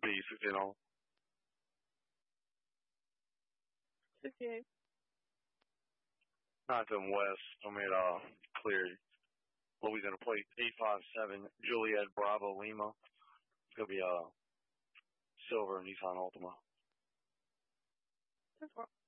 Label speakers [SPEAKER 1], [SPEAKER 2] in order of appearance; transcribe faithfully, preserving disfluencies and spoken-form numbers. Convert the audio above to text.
[SPEAKER 1] beast, you know.
[SPEAKER 2] Okay.
[SPEAKER 1] Not them West. I mean, uh, clear. Louisiana plate eight five seven Juliet Bravo Lima. It's gonna be a uh, silver Nissan Altima.
[SPEAKER 2] ten four.